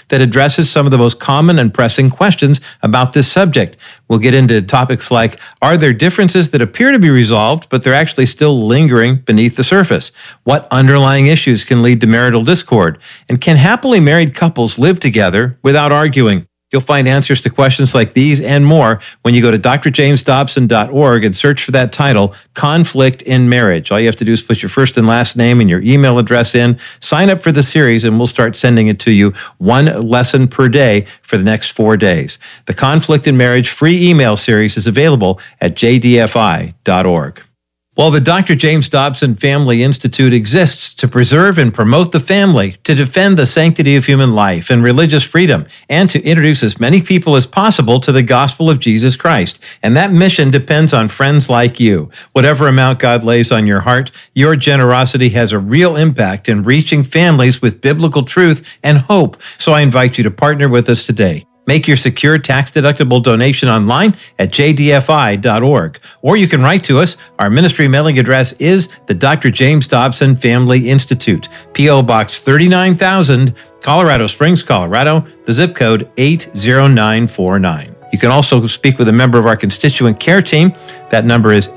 that addresses some of the most common and pressing questions about this subject. We'll get into topics like, are there differences that appear to be resolved, but they're actually still lingering beneath the surface? What underlying issues can lead to marital discord? And can happily married couples live together without arguing? You'll find answers to questions like these and more when you go to drjamesdobson.org and search for that title, Conflict in Marriage. All you have to do is put your first and last name and your email address in, sign up for the series, and we'll start sending it to you one lesson per day for the next 4 days. The Conflict in Marriage free email series is available at jdfi.org. Well, the Dr. James Dobson Family Institute exists to preserve and promote the family, to defend the sanctity of human life and religious freedom, and to introduce as many people as possible to the gospel of Jesus Christ. And that mission depends on friends like you. Whatever amount God lays on your heart, your generosity has a real impact in reaching families with biblical truth and hope. So I invite you to partner with us today. Make your secure tax-deductible donation online at jdfi.org. Or you can write to us. Our ministry mailing address is the Dr. James Dobson Family Institute, P.O. Box 39,000, Colorado Springs, Colorado, the zip code 80949. You can also speak with a member of our constituent care team. That number is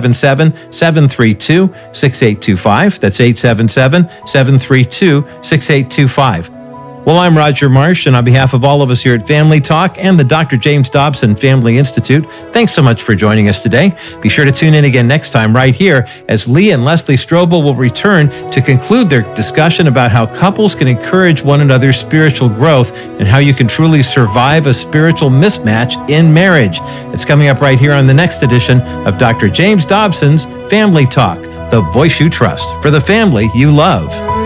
877-732-6825. That's 877-732-6825. Well, I'm Roger Marsh, and on behalf of all of us here at Family Talk and the Dr. James Dobson Family Institute, thanks so much for joining us today. Be sure to tune in again next time right here as Lee and Leslie Strobel will return to conclude their discussion about how couples can encourage one another's spiritual growth and how you can truly survive a spiritual mismatch in marriage. It's coming up right here on the next edition of Dr. James Dobson's Family Talk, the voice you trust for the family you love.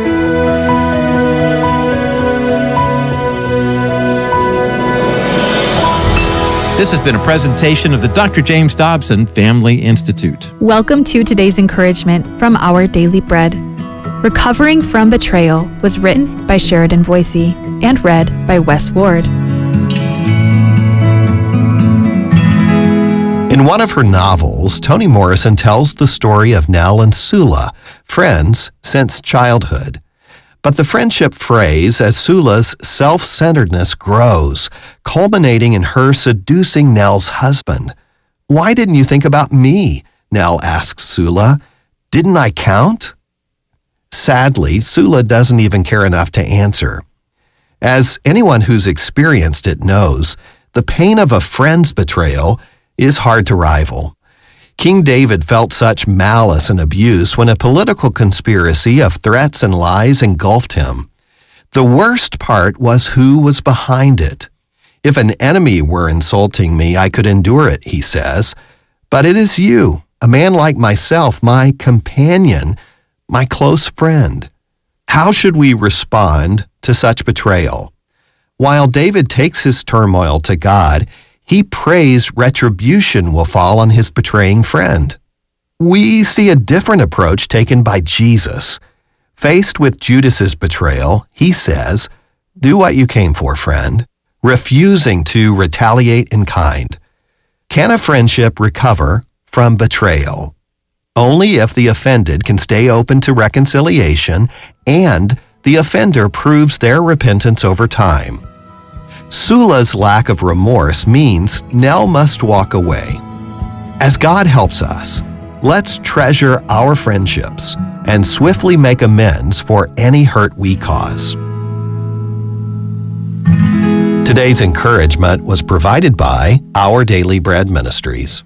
This has been a presentation of the Dr. James Dobson Family Institute. Welcome to today's encouragement from Our Daily Bread. Recovering from Betrayal was written by Sheridan Voisey and read by Wes Ward. In one of her novels, Toni Morrison tells the story of Nell and Sula, friends since childhood. But the friendship frays as Sula's self-centeredness grows, culminating in her seducing Nell's husband. "Why didn't you think about me?" Nell asks Sula. "Didn't I count?" Sadly, Sula doesn't even care enough to answer. As anyone who's experienced it knows, the pain of a friend's betrayal is hard to rival. King David felt such malice and abuse when a political conspiracy of threats and lies engulfed him. The worst part was who was behind it. "If an enemy were insulting me, I could endure it," he says. "But it is you, a man like myself, my companion, my close friend." How should we respond to such betrayal? While David takes his turmoil to God, he prays retribution will fall on his betraying friend. We see a different approach taken by Jesus. Faced with Judas's betrayal, he says, "Do what you came for, friend," refusing to retaliate in kind. Can a friendship recover from betrayal? Only if the offended can stay open to reconciliation and the offender proves their repentance over time. Sula's lack of remorse means Nell must walk away. As God helps us, let's treasure our friendships and swiftly make amends for any hurt we cause. Today's encouragement was provided by Our Daily Bread Ministries.